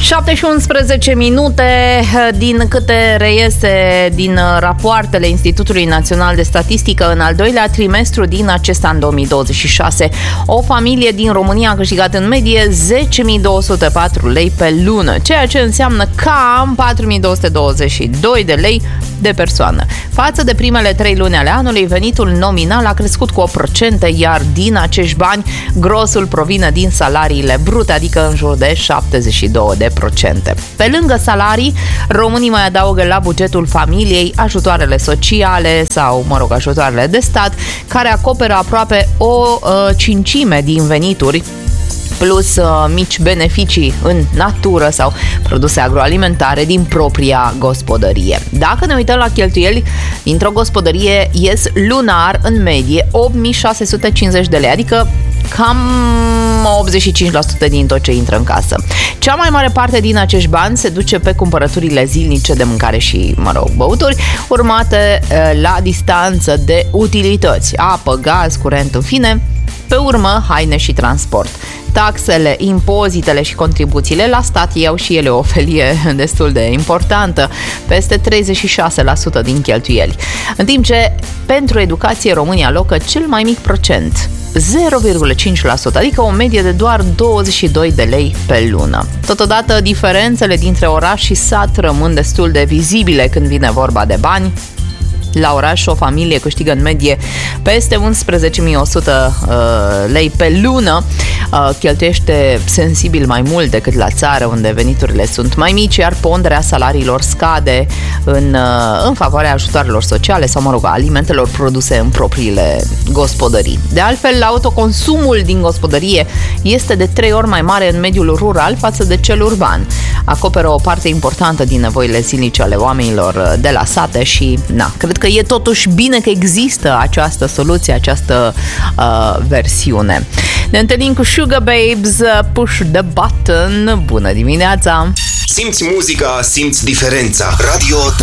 7 și 11 minute. Din câte reiese din rapoartele Institutului Național de Statistică, în al doilea trimestru din acest an 2026, o familie din România a câștigat în medie 10.204 lei pe lună, ceea ce înseamnă cam 4.222 de lei de persoană. Față de primele 3 luni ale anului, venitul nominal a crescut cu 1%, iar din acești bani, grosul provine din salariile brute, adică în jur de 72%. Pe lângă salarii, românii mai adaugă la bugetul familiei ajutoarele sociale sau, ajutoarele de stat, care acoperă aproape o cincime din venituri, plus mici beneficii în natură sau produse agroalimentare din propria gospodărie. Dacă ne uităm la cheltuieli, dintr-o gospodărie ies lunar în medie 8.650 de lei, adică cam 85% din tot ce intră în casă. Cea mai mare parte din acești bani se duce pe cumpărăturile zilnice de mâncare și, băuturi, urmate la distanță de utilități, apă, gaz, curent, în fine, pe urmă haine și transport. Taxele, impozitele și contribuțiile la stat iau și ele o felie destul de importantă, peste 36% din cheltuieli. În timp ce pentru educație România alocă cel mai mic procent, 0,5%, adică o medie de doar 22 de lei pe lună. Totodată, diferențele dintre oraș și sat rămân destul de vizibile când vine vorba de bani. La oraș, o familie câștigă în medie peste 11.100 lei pe lună, cheltuiește sensibil mai mult decât la țară, unde veniturile sunt mai mici, iar ponderea salariilor scade în favoarea ajutoarelor sociale sau, alimentelor produse în propriile gospodării. De altfel, autoconsumul din gospodărie este de 3 ori mai mare în mediul rural față de cel urban. Acoperă o parte importantă din nevoile zilnice ale oamenilor de la sate și, cred că e totuși bine că există această soluție, această versiune. Ne întâlnim cu Sugar Babes, Push the Button. Bună dimineața! Simți muzica, simți diferența. Radio